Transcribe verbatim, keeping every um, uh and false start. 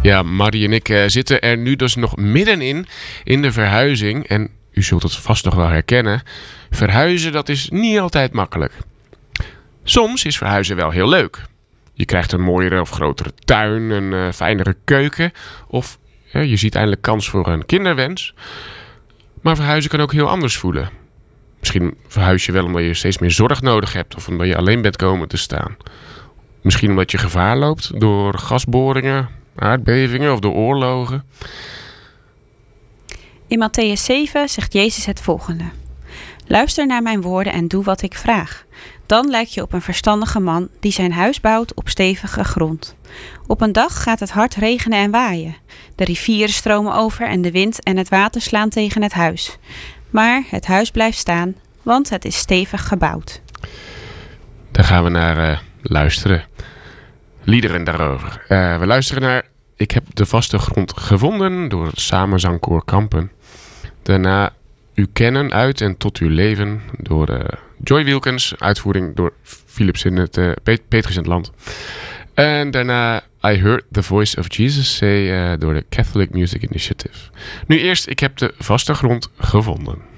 Ja, Marie en ik uh, zitten er nu dus nog middenin in de verhuizing. En u zult het vast nog wel herkennen. Verhuizen, dat is niet altijd makkelijk. Soms is verhuizen wel heel leuk. Je krijgt een mooiere of grotere tuin, een uh, fijnere keuken. Of uh, je ziet eindelijk kans voor een kinderwens. Maar verhuizen kan ook heel anders voelen. Misschien verhuis je wel omdat je steeds meer zorg nodig hebt. Of omdat je alleen bent komen te staan. Misschien omdat je gevaar loopt door gasboringen, aardbevingen of door oorlogen. In Mattheüs zeven zegt Jezus het volgende. Luister naar mijn woorden en doe wat ik vraag. Dan lijk je op een verstandige man die zijn huis bouwt op stevige grond. Op een dag gaat het hard regenen en waaien. De rivieren stromen over en de wind en het water slaan tegen het huis. Maar het huis blijft staan, want het is stevig gebouwd. Daar gaan we naar uh, luisteren. Liederen daarover. Uh, we luisteren naar Ik heb de vaste grond gevonden door het Samenzangkoor Kampen. Daarna U kennen uit en tot uw leven door uh, Joy Wilkens. Uitvoering door Philips in het uh, Pet- Petrus in het Land. En daarna I Heard the Voice of Jesus Say uh, door de Catholic Music Initiative. Nu eerst Ik heb de vaste grond gevonden.